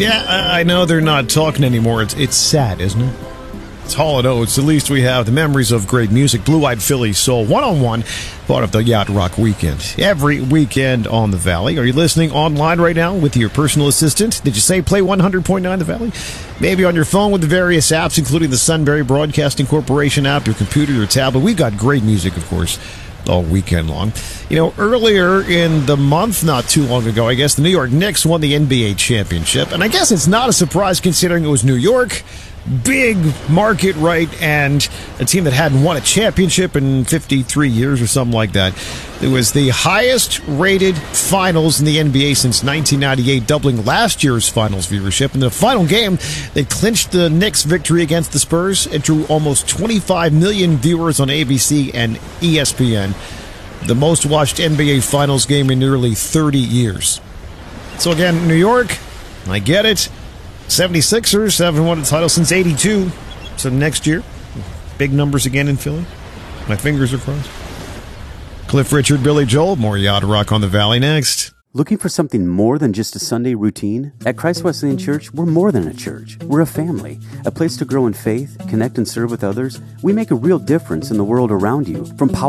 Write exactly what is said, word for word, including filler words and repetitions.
Yeah, I, I know they're not talking anymore. It's it's sad, isn't it? It's Hall and Oates. At least we have the memories of great music. Blue-Eyed Philly Soul, one-on-one, part of the Yacht Rock Weekend. Every weekend on the Valley. Are you listening online right now with your personal assistant? Did you say play one hundred point nine The Valley? Maybe on your phone with the various apps, including the Sunbury Broadcasting Corporation app, your computer, your tablet. We've got great music, of course, all weekend long. You know, earlier in the month, not too long ago, I guess, the New York Knicks won the N B A championship. And I guess it's not a surprise considering it was New York. Big market, right, and a team that hadn't won a championship in fifty-three years or something like that. It was the highest-rated finals in the N B A since nineteen ninety-eight, doubling last year's finals viewership. In the final game, they clinched the Knicks' victory against the Spurs. It drew almost twenty-five million viewers on A B C and E S P N, the most-watched N B A Finals game in nearly thirty years. So again, New York, I get it. seventy-sixers haven't won a title since eighty-two. So next year, big numbers again in Philly. My fingers are crossed. Cliff Richard, Billy Joel, more Yacht Rock on the Valley next. Looking for something more than just a Sunday routine? At Christ Wesleyan Church, we're more than a church. We're a family, a place to grow in faith, connect and serve with others. We make a real difference in the world around you. From power